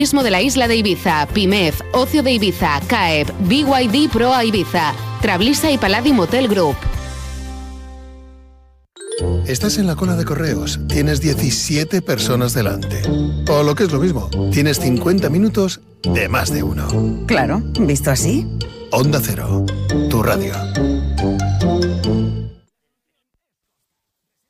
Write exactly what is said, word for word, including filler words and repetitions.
Turismo de la isla de Ibiza, Pimef, Ocio de Ibiza, CAEP, B Y D Pro a Ibiza, Trablisa y Palladium Hotel Group. Estás en la cola de correos, tienes diecisiete personas delante. O lo que es lo mismo, tienes cincuenta minutos de más de uno. Claro, visto así. Onda Cero, tu radio.